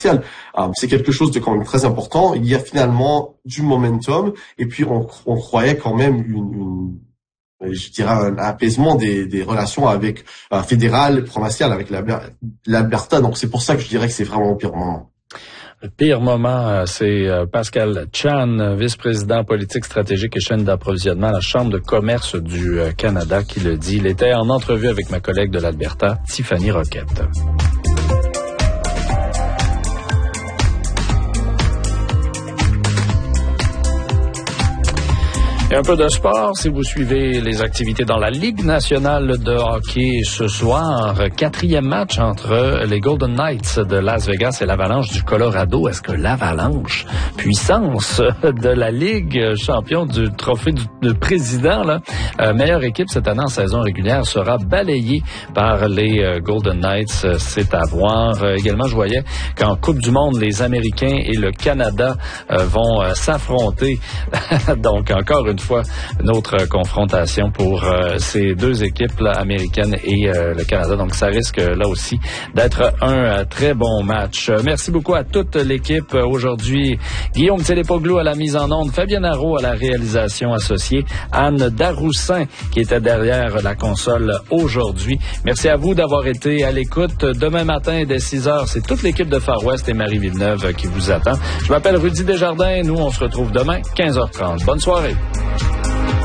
C'est quelque chose de quand même très important. Il y a finalement du momentum et puis on croyait quand même je dirais un apaisement des relations avec fédérales, provinciales, avec l'Alberta. Donc c'est pour ça que je dirais que c'est vraiment le pire moment. Le pire moment, c'est Pascal Chan, vice-président politique stratégique et chaîne d'approvisionnement à la Chambre de commerce du Canada, qui le dit. Il était en entrevue avec ma collègue de l'Alberta, Tiffany Roquette. Et un peu de sport, si vous suivez les activités dans la Ligue nationale de hockey ce soir. 4e match entre les Golden Knights de Las Vegas et l'Avalanche du Colorado. Est-ce que l'Avalanche, puissance de la Ligue, champion du trophée du président, meilleure équipe cette année en saison régulière, sera balayée par les Golden Knights? C'est à voir. Également, je voyais qu'en Coupe du Monde, les Américains et le Canada vont s'affronter. Donc, encore une fois, une autre confrontation pour ces deux équipes là, américaines et le Canada. Donc, ça risque là aussi d'être un très bon match. Merci beaucoup à toute l'équipe aujourd'hui. Guillaume Télépoglou à la mise en onde, Fabien Haro à la réalisation associée, Anne Daroussin qui était derrière la console aujourd'hui. Merci à vous d'avoir été à l'écoute. Demain matin, dès 6h, c'est toute l'équipe de Far West et Marie Villeneuve qui vous attend. Je m'appelle Rudy Desjardins. Nous, on se retrouve demain, 15h30. Bonne soirée.